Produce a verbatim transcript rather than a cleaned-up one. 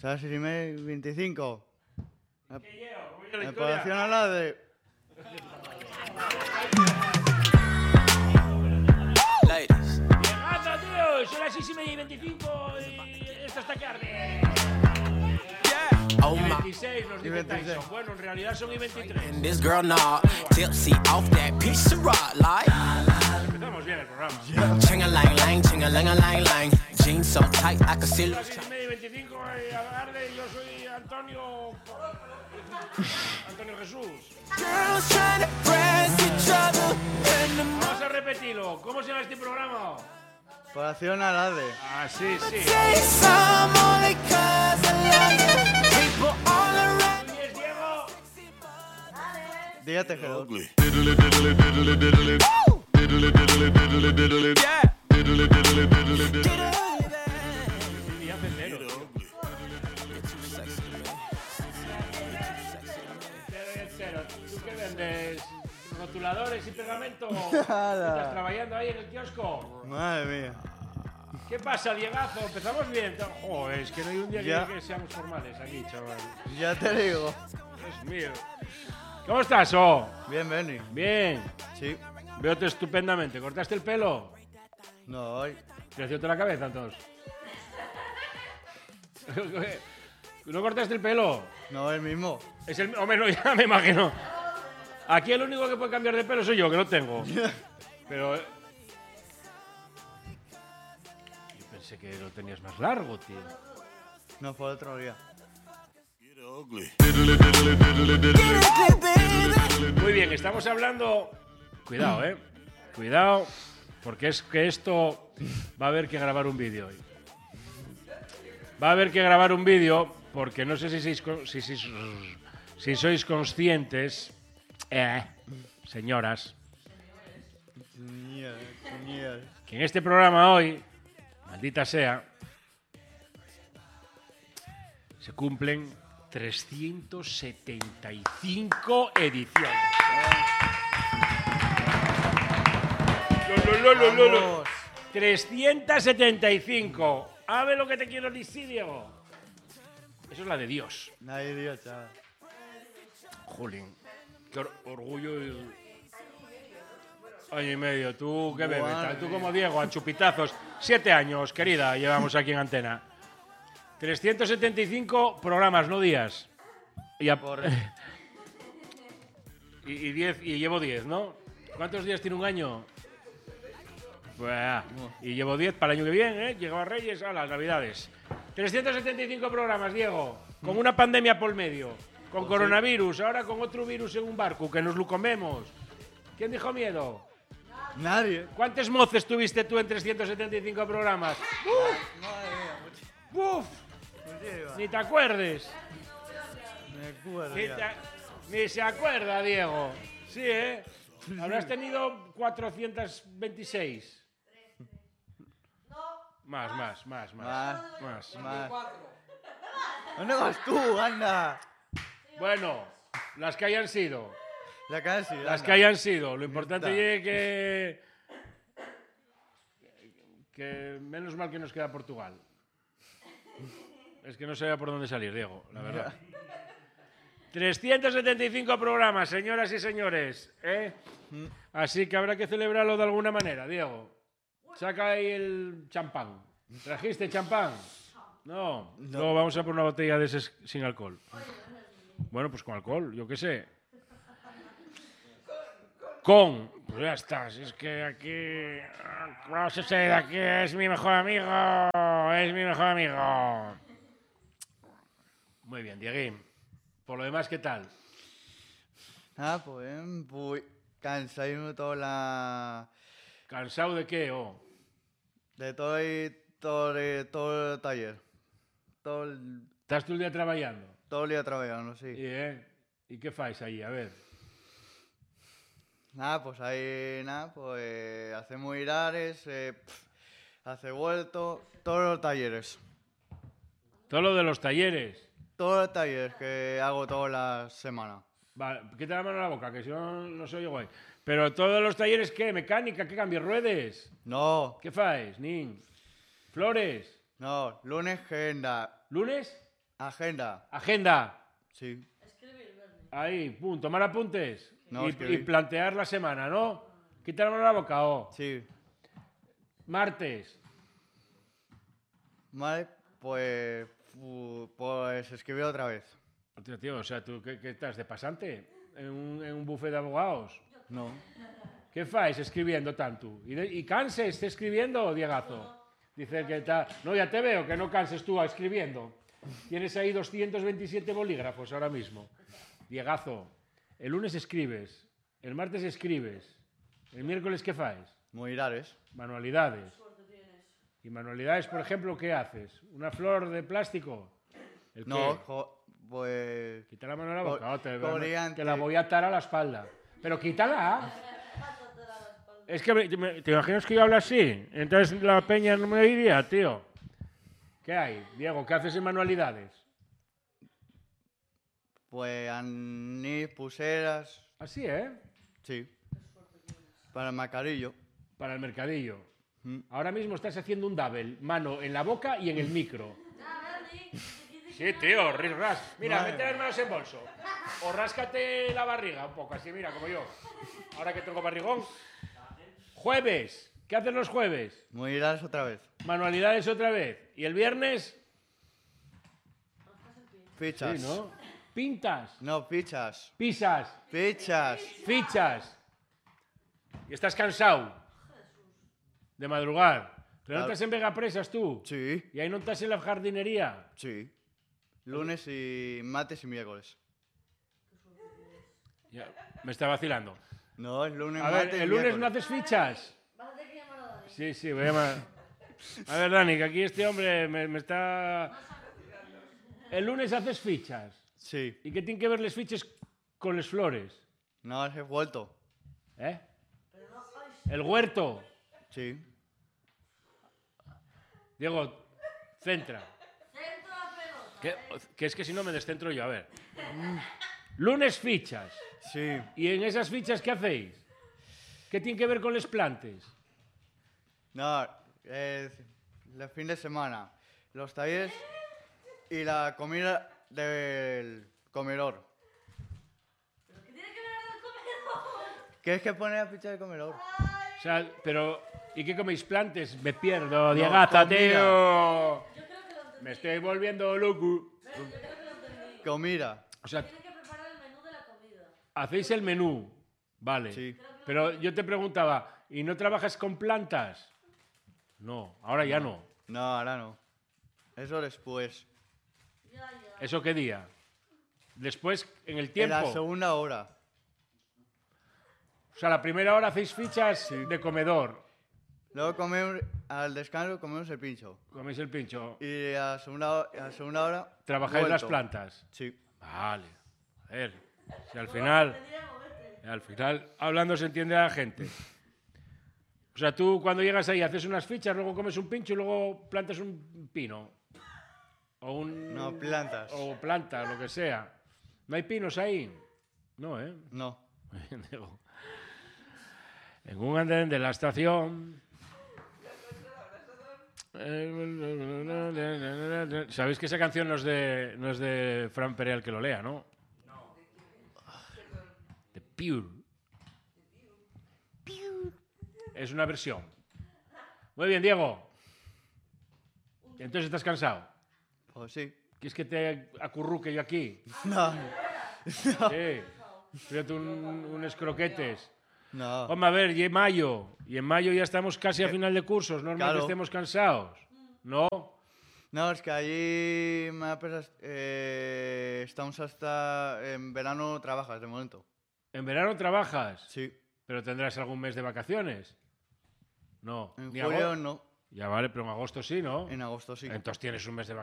Son las seis y media y veinticinco. ¿Qué llevo? ¿Cómo llevo la En historia? población a la de... Ladies. ¡Llegando, tío! Son las seis y media y veinticinco y esto está que arde. Oh Y my. veintiséis nos dice Y veintiséis. Tyson. Bueno, en realidad son y veintitrés. And this girl nah tipsy off that piece of rock like. Empezamos bien el programa. Ching a lang lang, ching a lang a lang lang. Jeans so tight I can see. Son las seis y media y veinticinco y arde. Yo soy Antonio... Antonio Jesús. Girls trying to press each other in the Vamos a repetirlo. ¿Cómo se llama este programa? Población a la de... Ah, sí, sí. say some only cause I love you. People all around. ¿Quién es Diego? Día Tejedor. Yeah. Y hace cero. Cero y el cero. ¿Tú qué vendes? ¿Rotuladores y pegamento? ¿Estás trabajando ahí en el kiosco? Madre mía. ¿Qué pasa, Diegazo? Empezamos bien. Oh, es que no hay un día Ya. que, que seamos formales aquí, chaval. Ya te digo. Dios mío. ¿Cómo estás, oh? Bien, Benny. Bien. Sí. Veo-te estupendamente. ¿Cortaste el pelo? No, hoy. Crecióte la cabeza, entonces. ¿No cortaste el pelo? No, el mismo. Es el... Hombre, no, ya me imagino. Aquí el único que puede cambiar de pelo soy yo, que no tengo. Pero... eh, Yo pensé que lo tenías más largo, tío. No fue otro día. Muy bien, estamos hablando... Cuidado, ¿eh? Cuidado, porque es que esto va a haber que grabar un vídeo hoy. Va a haber que grabar un vídeo porque no sé si sois, con- si, si, si sois conscientes, eh, señoras, Mierda, mierda. que en este programa hoy, maldita sea, se cumplen trescientas setenta y cinco ediciones. Lo, lo, lo, lo, lo. Vamos. trescientas setenta y cinco. A ver lo que te quiero decir, Diego. Eso es la de Dios. Nadie dio, chaval. Jolín, qué or- orgullo. y- Año y medio. ¿Tú qué bebes? Madre Tú mía. como Diego, a chupitazos. Siete años, querida, llevamos aquí en antena. trescientos setenta y cinco programas, no días. Y, a- Correcto. y, y, diez, y llevo diez, ¿no? ¿Cuántos días tiene un año? Pues, ah, y llevo diez para el año que viene, ¿eh? Llegó a Reyes a las Navidades. trescientos setenta y cinco programas, Diego. Con una pandemia por medio. Con coronavirus, ahora con otro virus en un barco, que nos lo comemos. ¿Quién dijo miedo? Nadie. ¿Cuántos moces tuviste tú en trescientos setenta y cinco programas? Madre mía, mucho. ¡Uf! Muchísimas. Ni te acuerdes. Me acuerdo Ni, ya. te- ni se acuerda, Diego. Sí, ¿eh? Habrás tenido cuatrocientos veintiséis. Más, más, más, más. Más, Más. más. ¿Dónde vas tú? Anda. Bueno, las que hayan sido. La casi. Las anda. que hayan sido. Lo importante Está. es que... Que menos mal que nos queda Portugal. Es que no sabía por dónde salir, Diego, la verdad. trescientos setenta y cinco programas, señoras y señores. ¿eh? Así que habrá que celebrarlo de alguna manera, Diego. Saca ahí el champán. ¿Trajiste champán? No. Luego vamos a por una botella de ese sin alcohol. Bueno, pues con alcohol, yo qué sé. Con. Pues ya está. Si es que aquí. No sé si de aquí es mi mejor amigo. Es mi mejor amigo. Muy bien, Dieguín. Por lo demás, ¿qué tal? Ah, pues, pues cansadísimo toda la... ¿Cansado de qué? Oh? De todo el, todo el, todo el taller. Todo el, ¿Estás todo el día trabajando? todo el día trabajando, sí. ¿Y, eh? ¿Y qué fais ahí? A ver. Nada, pues ahí, nada, pues hacemos irares, eh, pf, hace vuelto, todos los talleres. Todo lo de los talleres. Todos los talleres que hago toda la semana. Vale, quita la mano a la boca, que si no, no soy guay. Pero todos los talleres, ¿qué? ¿Mecánica? ¿Qué cambios? ¿Ruedes? No, ¿Qué fais, nin? ¿Flores? no, lunes agenda, ¿Lunes? Agenda. Agenda. Sí. Ahí, pum, tomar apuntes. No, y, escribir. y plantear la semana, ¿no? Quitarme la boca, ¿o? Sí. Martes. Vale, pues... fu- Pues escribí otra vez. Hostia, tío, o sea, ¿tú qué, qué estás, de pasante? En un, en un bufet de abogados? No. ¿Qué fais escribiendo tanto? ¿Y, de, y canses escribiendo, Diegazo? Dice que está... No, ya te veo que no canses tú escribiendo. Tienes ahí doscientos veintisiete bolígrafos ahora mismo. Diegazo, el lunes escribes, el martes escribes, el miércoles ¿qué fais? Muirares. Manualidades. ¿Y manualidades, por ejemplo, qué haces? ¿Una flor de plástico? ¿El No, qué? jo- pues... Quita la mano de la boca, Co- oh, te, coriante. te la voy a atar a la espalda. Pero quítala. Es que me- me- te imaginas que yo hablo así, entonces la peña no me iría, tío. ¿Qué hay, Diego? ¿Qué haces en manualidades? Pues anís, pulseras... Así, ¿eh? Sí. Para el macarillo. Para el mercadillo. Mm. Ahora mismo estás haciendo un double, mano en la boca y en el micro. Sí, tío, ris ras. Mira, Madre mete las manos en bolso. O ráscate la barriga un poco, así, mira, como yo. Ahora que tengo barrigón. Jueves. ¿Qué haces los jueves? Muirares otra vez. Manualidades otra vez. ¿Y el viernes? Fichas. Sí, ¿no? Pintas. No, fichas. Pisas. Fichas. Fichas. Y estás cansado de madrugar. Pero no Claro. estás en Vegapresas tú. Sí. Y ahí no estás en la jardinería. Sí. Lunes y martes y miércoles. Ya, me está vacilando. No, es lunes, A ver, martes y el lunes no miércoles. haces fichas. Sí, sí, voy a llamar. A ver, Dani, que aquí este hombre me, me está... El lunes haces fichas. Sí. ¿Y qué tienen que ver las fichas con las flores? No, es vuelto. ¿Eh? El huerto. Sí. Diego, centra. Que, que es que si no me descentro yo, a ver. Lunes fichas. Sí. ¿Y en esas fichas qué hacéis? ¿Qué tiene que ver con las plantas? No, es el fin de semana. Los talleres y la comida del comedor. ¿Qué es que pone la ficha del comedor? O sea, pero... ¿Y qué coméis? ¿Plantes? Me pierdo, Diegaza, comida. tío. Me estoy volviendo loco. Comida. O sea, hacéis el menú. Vale. Sí. Pero yo te preguntaba, ¿y no trabajas con plantas? No, ahora ya no. No, ahora no. Eso después. ¿Eso qué día? Después, en el En tiempo. la segunda hora. O sea, la primera hora hacéis fichas de comedor. Luego comemos, al descanso comemos el pincho. Coméis el pincho. Y a la segunda, ho- a la segunda hora... Trabajáis las vuelto. plantas. Sí. Vale. A ver. Si al final... Al final, hablando se entiende a la gente. O sea, tú cuando llegas ahí haces unas fichas, luego comes un pincho y luego plantas un pino. O un... No, plantas. O planta, lo que sea. ¿No hay pinos ahí? No, ¿eh? No. Digo, en un andén de la estación... Sabéis que esa canción no es de, no es de Fran Pereal que lo lea, ¿no? No. De Pure. Es una versión. Muy bien, Diego. Entonces estás cansado. Pues sí. ¿Quieres que te acurruque yo aquí? No. Sí. Fíjate un, unos croquetes. No. Hombre, a ver, y en mayo. Y en mayo ya estamos casi a final de cursos. Normal que Claro. estemos cansados. ¿No? No, es que allí me da pesas- eh, estamos hasta... En verano trabajas, de momento. ¿En verano trabajas? Sí. ¿Pero tendrás algún mes de vacaciones? No. En Ni julio ago- no. Ya vale, pero en agosto sí, ¿no? En agosto sí. Entonces tienes un mes de vacaciones.